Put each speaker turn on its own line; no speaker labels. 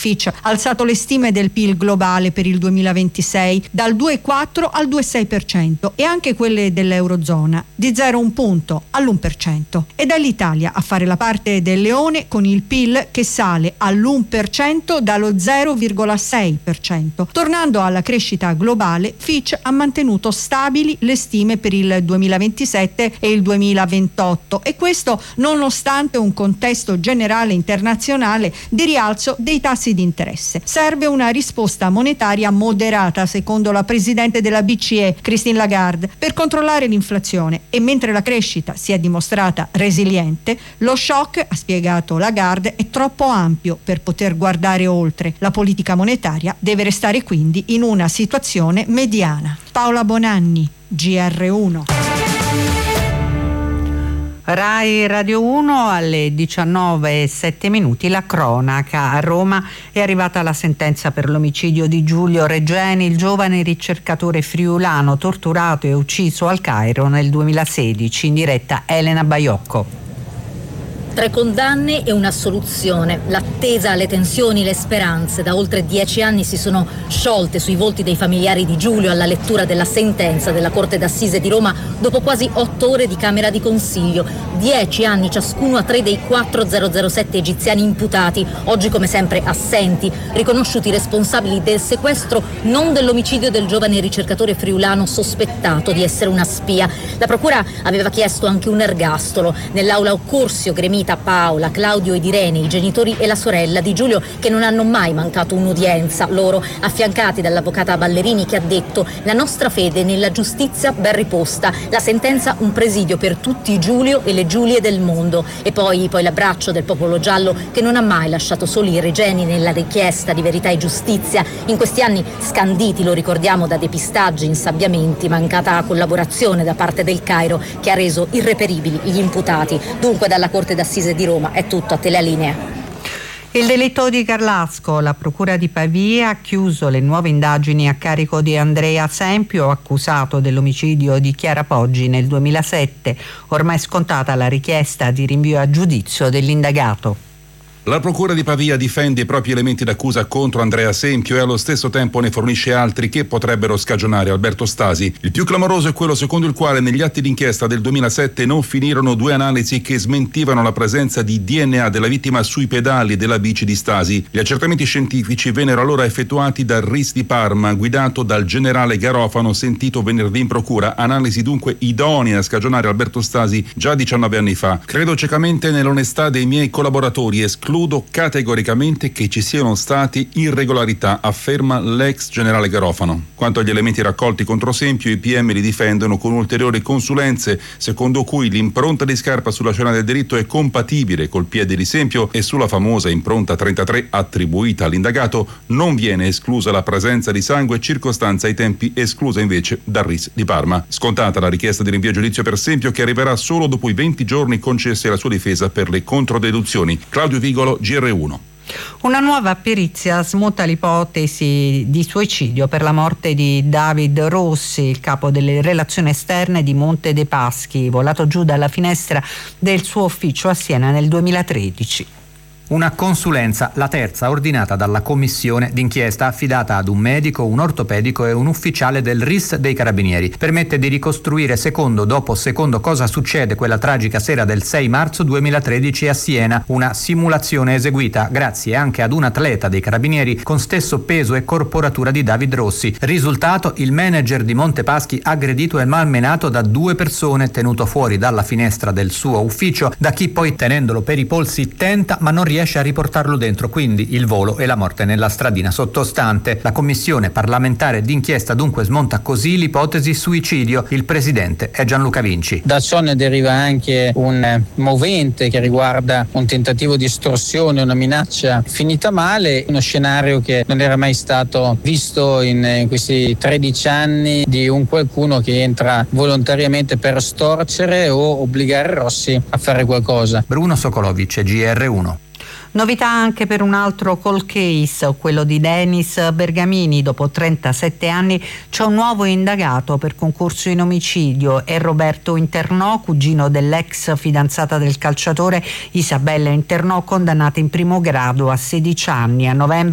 Fitch ha alzato le stime del PIL globale per il 2026 dal 2,4 al 2,6% e anche quelle dell'Eurozona di 0,1 punto all'1%. Ed è l'Italia a fare la parte del leone con il PIL che sale all'1% dallo 0,6%. Tornando alla crescita globale, Fitch ha mantenuto stabili le stime per il 2027 e il 2028 e questo nonostante un contesto generale internazionale di rialzo dei tassi di interesse. Serve una risposta monetaria moderata, secondo la presidente della BCE, Christine Lagarde, per controllare l'inflazione e mentre la crescita si è dimostrata resiliente, lo shock, ha spiegato Lagarde, è troppo ampio per poter guardare oltre. La politica monetaria deve restare quindi in una situazione mediana. Paola Bonanni, GR1.
Rai Radio 1 alle 19:07 la cronaca. A Roma è arrivata la sentenza per l'omicidio di Giulio Regeni, il giovane ricercatore friulano torturato e ucciso al Cairo nel 2016. In diretta Elena Baiocco.
3 condanne e un'assoluzione. L'attesa, le tensioni, le speranze da oltre 10 anni si sono sciolte sui volti dei familiari di Giulio alla lettura della sentenza della Corte d'Assise di Roma dopo quasi 8 ore di Camera di Consiglio. 10 anni ciascuno a 3 dei 4 007 egiziani imputati, oggi come sempre assenti, riconosciuti responsabili del sequestro, non dell'omicidio del giovane ricercatore friulano sospettato di essere una spia. La procura aveva chiesto anche un ergastolo. Nell'aula Occorsio gremita Paola, Claudio ed Irene, i genitori e la sorella di Giulio, che non hanno mai mancato un'udienza, loro affiancati dall'avvocata Ballerini che ha detto: la nostra fede nella giustizia ben riposta, la sentenza un presidio per tutti i Giulio e le Giulie del mondo. E poi l'abbraccio del popolo giallo che non ha mai lasciato soli i Regeni nella richiesta di verità e giustizia, in questi anni scanditi, lo ricordiamo, da depistaggi, insabbiamenti, mancata collaborazione da parte del Cairo che ha reso irreperibili gli imputati. Dunque dalla Corte d'Assise di Roma è tutto, a te la linea.
Il delitto di Carlasco, la procura di Pavia ha chiuso le nuove indagini a carico di Andrea Sempio, accusato dell'omicidio di Chiara Poggi nel 2007. Ormai scontata la richiesta di rinvio a giudizio dell'indagato.
La procura di Pavia difende i propri elementi d'accusa contro Andrea Sempio e allo stesso tempo ne fornisce altri che potrebbero scagionare Alberto Stasi. Il più clamoroso è quello secondo il quale negli atti d'inchiesta del 2007 non finirono 2 analisi che smentivano la presenza di DNA della vittima sui pedali della bici di Stasi. Gli accertamenti scientifici vennero allora effettuati dal RIS di Parma, guidato dal generale Garofano, sentito venerdì in procura. Analisi dunque idonee a scagionare Alberto Stasi già 19 anni fa. Credo ciecamente nell'onestà dei miei collaboratori, escludo categoricamente che ci siano stati irregolarità, afferma l'ex generale Garofano. Quanto agli elementi raccolti contro Sempio, i PM li difendono con ulteriori consulenze, secondo cui l'impronta di scarpa sulla scena del delitto è compatibile col piede di Sempio e sulla famosa impronta 33 attribuita all'indagato non viene esclusa la presenza di sangue, circostanza ai tempi esclusa invece dal RIS di Parma. Scontata la richiesta di rinvio a giudizio per Sempio, che arriverà solo dopo i 20 giorni concessi alla sua difesa per le controdeduzioni. Claudio Vigolo, GR1.
Una nuova perizia smonta l'ipotesi di suicidio per la morte di David Rossi, il capo delle relazioni esterne di Monte dei Paschi, volato giù dalla finestra del suo ufficio a Siena nel 2013.
Una consulenza, la terza ordinata dalla commissione d'inchiesta affidata ad un medico, un ortopedico e un ufficiale del RIS dei Carabinieri. Permette di ricostruire secondo dopo secondo cosa succede quella tragica sera del 6 marzo 2013 a Siena. Una simulazione eseguita grazie anche ad un atleta dei Carabinieri con stesso peso e corporatura di David Rossi. Risultato: il manager di Montepaschi aggredito e malmenato da 2 persone, tenuto fuori dalla finestra del suo ufficio da chi poi, tenendolo per i polsi, tenta ma non riesce a riportarlo dentro, quindi il volo e la morte nella stradina sottostante. La commissione parlamentare d'inchiesta dunque smonta così l'ipotesi suicidio. Il presidente è Gianluca Vinci.
Da ciò ne deriva anche un movente che riguarda un tentativo di estorsione, una minaccia finita male, uno scenario che non era mai stato visto in questi 13 anni di un qualcuno che entra volontariamente per storcere o obbligare Rossi a fare qualcosa.
Bruno Sokolovic, GR1.
Novità anche per un altro cold case, quello di Denis Bergamini. Dopo 37 anni c'è un nuovo indagato per concorso in omicidio. È Roberto Internò, cugino dell'ex fidanzata del calciatore Isabella Internò, condannata in primo grado a 16 anni. A novembre